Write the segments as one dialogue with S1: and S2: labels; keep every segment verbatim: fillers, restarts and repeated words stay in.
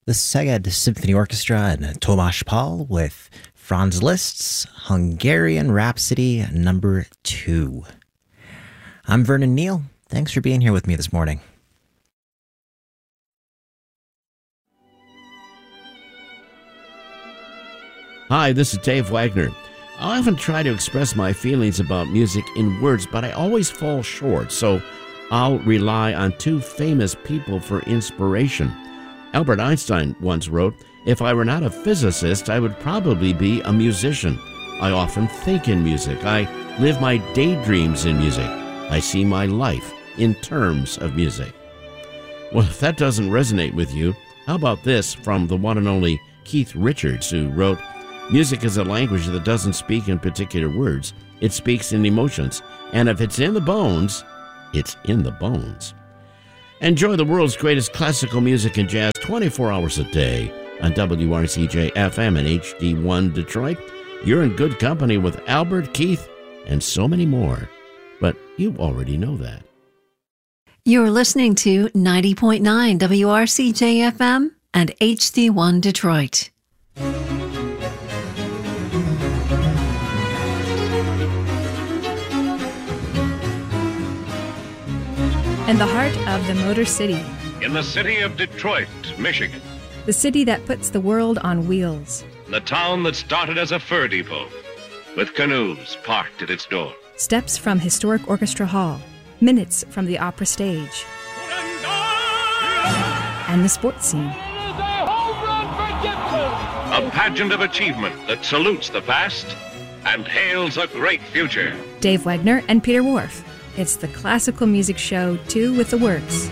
S1: The Szeged Symphony Orchestra and Tomasz Pal with Franz Liszt's Hungarian Rhapsody number two. I'm Vernon Neal. Thanks for being here with me this morning.
S2: Hi, this is Dave Wagner. I often try to express my feelings about music in words, but I always fall short, so I'll rely on two famous people for inspiration. Albert Einstein once wrote, "If I were not a physicist, I would probably be a musician. I often think in music. I live my daydreams in music. I see my life in terms of music." Well, if that doesn't resonate with you, how about this from the one and only Keith Richards, who wrote, "Music is a language that doesn't speak in particular words. It speaks in emotions. And if it's in the bones, it's in the bones." Enjoy the world's greatest classical music and jazz twenty-four hours a day on W R C J F M and H D one Detroit. You're in good company with Albert, Keith, and so many more. But you already know that.
S3: You're listening to ninety point nine W R C J F M and H D one Detroit.
S4: In the heart of the Motor City.
S5: In the city of Detroit, Michigan.
S4: The city that puts the world on wheels.
S5: The town that started as a fur depot, with canoes parked at its door.
S4: Steps from historic Orchestra Hall. Minutes from the opera stage. And the sports scene.
S5: A pageant of achievement that salutes the past and hails a great future.
S4: Dave Wagner and Peter Whorf. It's the classical music show, Two with the Works.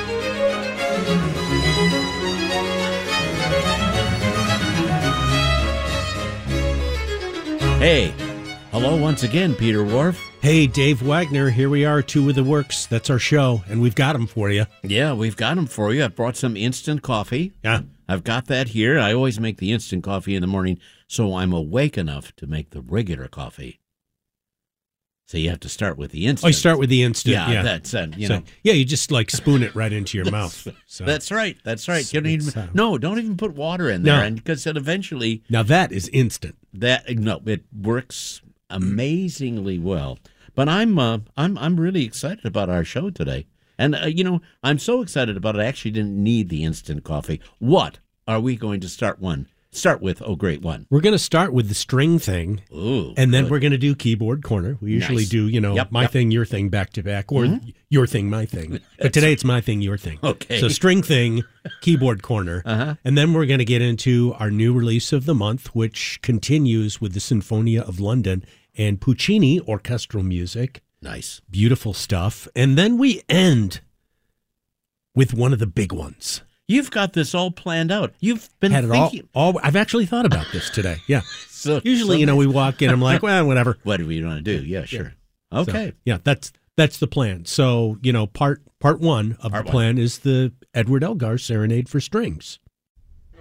S2: Hey, hello once again, Peter Whorf.
S6: Hey, Dave Wagner, here we are, Two with the Works. That's our show, and we've got them for you.
S2: Yeah, we've got them for you. I've brought some instant coffee.
S6: Yeah.
S2: I've got that here. I always make the instant coffee in the morning, so I'm awake enough to make the regular coffee. So you have to start with the instant.
S6: Oh, you start with the instant.
S2: Yeah,
S6: yeah.
S2: that's uh, you
S6: so,
S2: know.
S6: Yeah, you just like spoon it right into your mouth. So.
S2: That's right. That's right. You don't even,
S6: uh,
S2: no, don't even put water in there,
S6: No.
S2: and because it eventually
S6: Now that is instant.
S2: that no, it works amazingly well. But I'm uh, I'm I'm really excited about our show today, and uh, you know I'm so excited about it. I actually didn't need the instant coffee. What are we going to start one? Start with, oh great one.
S6: We're going to start with the string thing,
S2: Ooh,
S6: and then
S2: good.
S6: we're going to do keyboard corner. We usually
S2: Nice.
S6: do, you know,
S2: Yep,
S6: my
S2: yep.
S6: thing, your thing, back to back, or
S2: Mhm.
S6: your thing, my thing. But today it's my thing, your thing.
S2: Okay.
S6: So string thing, keyboard corner,
S2: Uh-huh.
S6: and then we're going to get into our new release of the month, which continues with the Sinfonia of London and Puccini orchestral music.
S2: Nice.
S6: Beautiful stuff. And then we end with one of the big ones.
S2: You've got this all planned out. You've been
S6: Had it all,
S2: thinking.
S6: all. I've actually thought about this today. Yeah.
S2: So
S6: Usually,
S2: so
S6: you know, we walk in, I'm like, well, whatever.
S2: what do we want to do? Yeah, sure.
S6: So,
S2: Okay.
S6: yeah, that's that's the plan. So, you know, part part one of
S2: Part
S6: the
S2: one.
S6: plan is the Edward Elgar Serenade for Strings.